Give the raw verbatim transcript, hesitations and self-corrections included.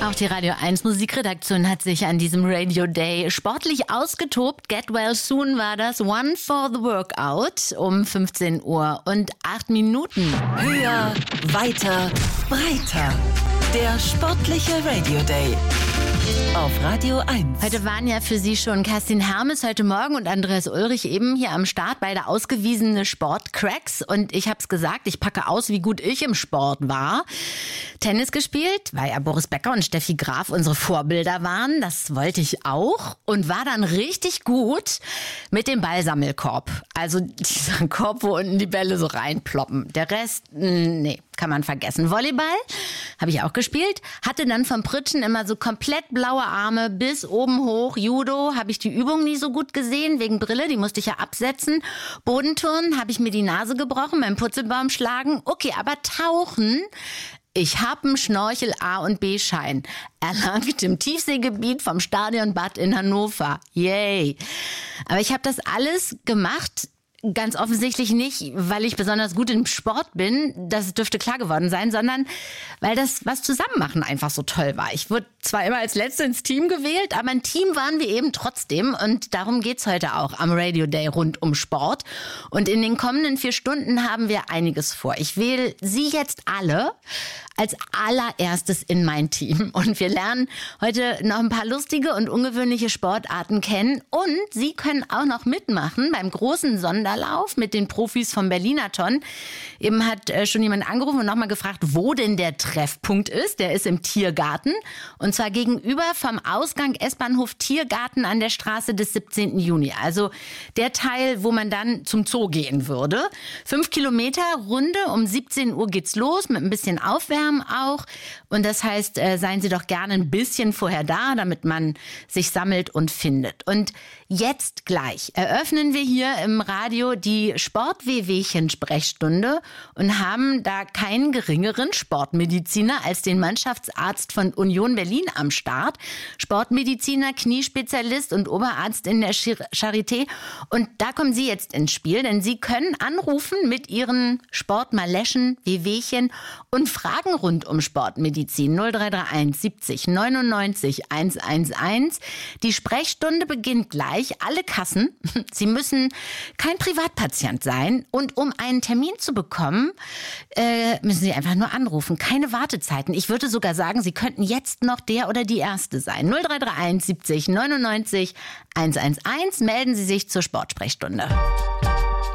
Auch die Radio eins Musikredaktion hat sich an diesem Radio Day sportlich ausgetobt. Get Well Soon war das. One for the Workout um fünfzehn Uhr und acht Minuten. Höher, weiter, breiter. Der sportliche Radio Day auf Radio eins. Heute waren ja für Sie schon Kerstin Hermes heute Morgen und Andreas Ulrich eben hier am Start, beide ausgewiesene Sportcracks. Und ich habe es gesagt, ich packe aus, wie gut ich im Sport war. Tennis gespielt, weil ja Boris Becker und Steffi Graf unsere Vorbilder waren. Das wollte ich auch und war dann richtig gut mit dem Ballsammelkorb. Also dieser Korb, wo unten die Bälle so reinploppen. Der Rest, nee, kann man vergessen. Volleyball habe ich auch gespielt. Hatte dann vom Pritschen immer so komplett blaue Arme bis oben hoch. Judo habe ich die Übung nie so gut gesehen, wegen Brille, die musste ich ja absetzen. Bodenturnen habe ich mir die Nase gebrochen, beim Purzelbaum schlagen. Okay, aber Tauchen... Ich habe einen Schnorchel A- und B-Schein erlangt im Tiefseegebiet vom Stadionbad in Hannover. Yay! Aber ich habe das alles gemacht, ganz offensichtlich nicht, weil ich besonders gut im Sport bin, das dürfte klar geworden sein, sondern weil das was Zusammenmachen einfach so toll war. Ich wurde zwar immer als Letzte ins Team gewählt, aber ein Team waren wir eben trotzdem und darum geht's heute auch am Radio Day rund um Sport. Und in den kommenden vier Stunden haben wir einiges vor. Ich wähle Sie jetzt alle als allererstes in mein Team und wir lernen heute noch ein paar lustige und ungewöhnliche Sportarten kennen und Sie können auch noch mitmachen beim großen Sonderlauf mit den Profis vom Berlinathon. Eben hat äh, schon jemand angerufen und nochmal gefragt, wo denn der Treffpunkt ist. Der ist im Tiergarten und zwar gegenüber vom Ausgang S-Bahnhof Tiergarten an der Straße des siebzehnten Juni. Also der Teil, wo man dann zum Zoo gehen würde. Fünf Kilometer Runde, um siebzehn Uhr geht's los mit ein bisschen Aufwärmen auch. Und das heißt, äh, seien Sie doch gerne ein bisschen vorher da, damit man sich sammelt und findet. Und jetzt gleich eröffnen wir hier im Radio die Sport-Wehwehchen-Sprechstunde und haben da keinen geringeren Sportmediziner als den Mannschaftsarzt von Union Berlin am Start. Sportmediziner, Kniespezialist und Oberarzt in der Charité. Und da kommen Sie jetzt ins Spiel, denn Sie können anrufen mit Ihren Sportmaleschen, Wehwehchen und Fragen rund um Sportmedizin. null drei drei eins siebzig neunundneunzig hundertelf. Die Sprechstunde beginnt gleich. Alle Kassen. Sie müssen kein Privatpatient sein. Und um einen Termin zu bekommen, äh, müssen Sie einfach nur anrufen. Keine Wartezeiten. Ich würde sogar sagen, Sie könnten jetzt noch der oder die Erste sein. null drei drei eins siebzig neunundneunzig hundertelf. Melden Sie sich zur Sportsprechstunde.